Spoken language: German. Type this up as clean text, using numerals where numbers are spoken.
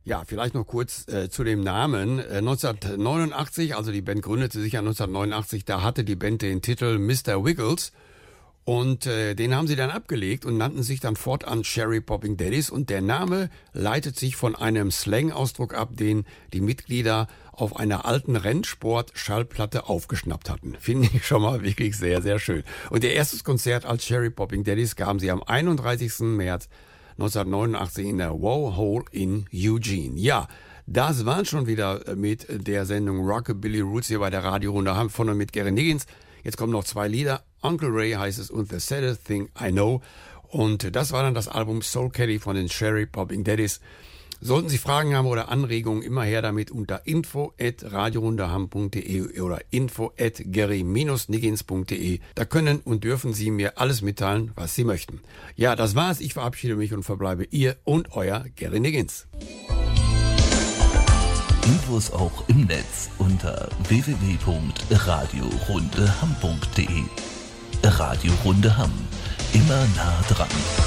Ja, vielleicht noch kurz zu dem Namen. 1989, also die Band gründete sich ja 1989, da hatte die Band den Titel Mr. Wiggles. Und den haben sie dann abgelegt und nannten sich dann fortan Cherry Popping Daddies. Und der Name leitet sich von einem Slang-Ausdruck ab, den die Mitglieder auf einer alten Rennsport-Schallplatte aufgeschnappt hatten. Finde ich schon mal wirklich sehr, sehr schön. Und ihr erstes Konzert als Cherry Popping Daddies gaben sie am 31. März 1989 in der Wow Hole in Eugene. Ja, das war's schon wieder mit der Sendung Rockabilly Roots hier bei der Radiorunde Hamm von und mit Gary Niggins. Jetzt kommen noch 2 Lieder. Uncle Ray heißt es und The Saddest Thing I Know. Und das war dann das Album Soul Caddy von den Cherry Popping Daddies. Sollten Sie Fragen haben oder Anregungen, immer her damit unter info@radiorundehamm.de oder info@gary-niggins.de. Da können und dürfen Sie mir alles mitteilen, was Sie möchten. Ja, das war's. Ich verabschiede mich und verbleibe Ihr und Euer Gary Niggins. Infos auch im Netz unter www.radiorundehamm.de. Radio Runde Hamm. Immer nah dran.